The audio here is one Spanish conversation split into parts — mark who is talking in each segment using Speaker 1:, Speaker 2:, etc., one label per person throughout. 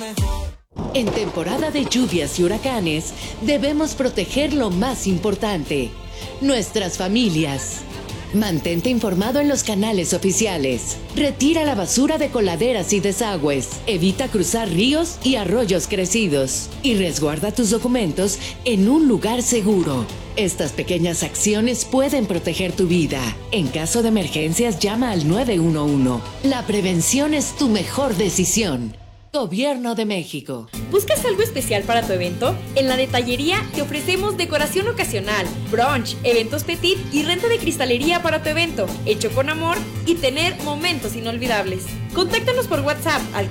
Speaker 1: En temporada de lluvias y huracanes, debemos proteger lo más importante, nuestras familias. Mantente informado en los canales oficiales. Retira la basura de coladeras y desagües. Evita cruzar ríos y arroyos crecidos. Y resguarda tus documentos en un lugar seguro. Estas pequeñas acciones pueden proteger tu vida. En caso de emergencias, llama al 911. La prevención es tu mejor decisión. Gobierno de México.
Speaker 2: ¿Buscas algo especial para tu evento? En La Detallería te ofrecemos decoración ocasional, brunch, eventos petit y renta de cristalería para tu evento, hecho con amor y tener momentos inolvidables. Contáctanos por WhatsApp al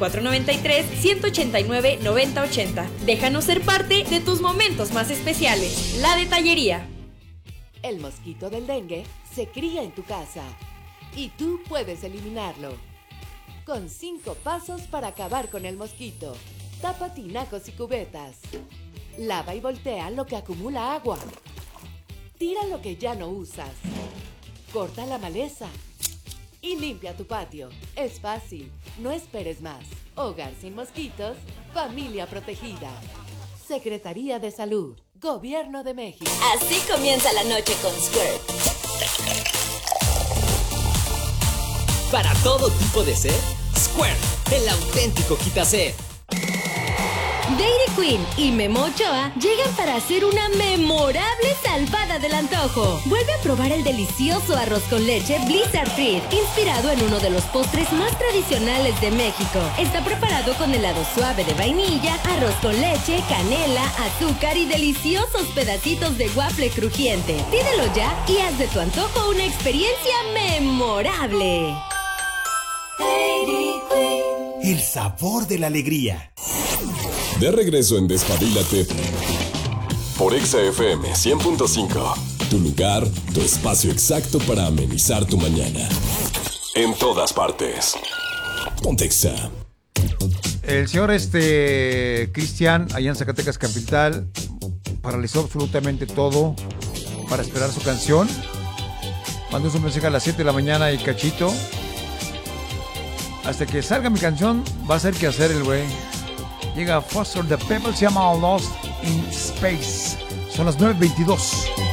Speaker 2: 493-189-9080. Déjanos ser parte de tus momentos más especiales. La Detallería.
Speaker 1: El mosquito del dengue se cría en tu casa y tú puedes eliminarlo. Con 5 pasos para acabar con el mosquito. Tapa tinacos y cubetas. Lava y voltea lo que acumula agua. Tira lo que ya no usas. Corta la maleza. Y limpia tu patio. Es fácil. No esperes más. Hogar sin mosquitos. Familia protegida. Secretaría de Salud. Gobierno de México.
Speaker 3: Así comienza la noche con Squirt.
Speaker 4: Para todo tipo de sed, Squirt, el auténtico quita-sed.
Speaker 5: Dairy Queen y Memo Ochoa llegan para hacer una memorable salvada del antojo. Vuelve a probar el delicioso arroz con leche Blizzard Treat, inspirado en uno de los postres más tradicionales de México. Está preparado con helado suave de vainilla, arroz con leche, canela, azúcar y deliciosos pedacitos de waffle crujiente. Pídelo ya y haz de tu antojo una experiencia memorable.
Speaker 3: Dairy Queen.
Speaker 6: El sabor de la alegría.
Speaker 7: De regreso en Despabilate por Exa FM 100.5. Tu lugar, tu espacio exacto para amenizar tu mañana. En todas partes. Ponte Exa.
Speaker 8: El señor Cristian, allá en Zacatecas Capital, paralizó absolutamente todo para esperar su canción. Mandó su mensaje a las 7 de la mañana y cachito. Hasta que salga mi canción, va a ser que hacer el güey. Llega Foster the People, se llama Lost in Space. Son las 9:22.